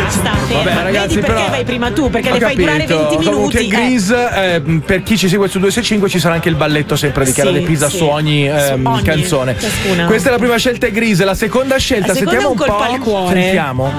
basta. Vabbè, ragazzi, vedi perché però vai prima tu? Perché ho le fai durare 20 minuti. Comunque Grease, per chi ci segue su 265 ci sarà anche il balletto sempre di Chiara De Pisa su ogni canzone. Ciascuna. Questa è la prima scelta, è Grease. La seconda scelta, La seconda sentiamo è un colpo al cuore. Sentiamo.